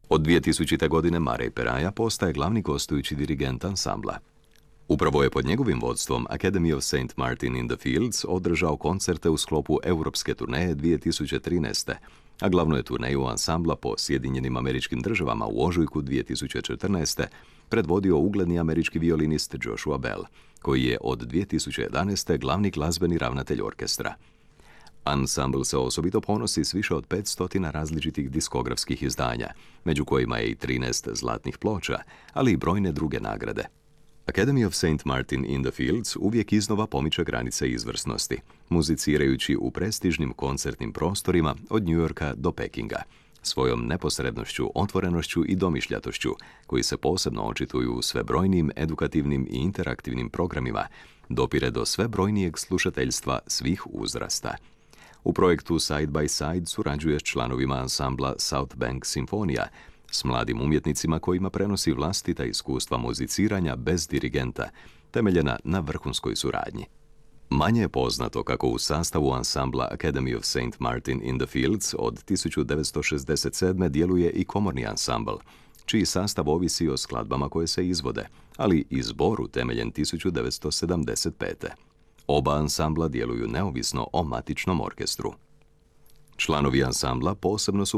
Od 2000. godine Murray Peraja postaje glavni gostujući dirigent ansambla. Upravo je pod njegovim vodstvom Academy of St. Martin in the Fields održao koncerte u sklopu europske turneje 2013. a glavnu je turneju ansambla po Sjedinjenim Američkim Državama u ožujku 2014. predvodio ugledni američki violinist Joshua Bell, koji je od 2011. glavni glazbeni ravnatelj orkestra. Ansambl se osobito ponosi s više od 500 različitih diskografskih izdanja, među kojima je i 13 zlatnih ploča, ali i brojne druge nagrade. Academy of St. Martin in the Fields uvijek iznova pomiče granice izvrsnosti, muzicirajući u prestižnim koncertnim prostorima od New Yorka do Pekinga, svojom neposrednošću, otvorenošću i domišljatošću, koji se posebno očituju u sve brojnim edukativnim i interaktivnim programima, dopire do sve brojnijeg slušateljstva svih uzrasta. U projektu Side by Side surađuje s članovima ansambla South Bank Simfonija, s mladim umjetnicima kojima prenosi vlastita iskustva muziciranja bez dirigenta, temeljena na vrhunskoj suradnji. Manje je poznato kako u sastavu ansambla Academy of St. Martin in the Fields od 1967. djeluje i komorni ansambl, čiji sastav ovisi o skladbama koje se izvode, ali i zboru temeljen 1975. Oba ansambla djeluju neovisno o matičnom orkestru. Članovi ansambla posebno su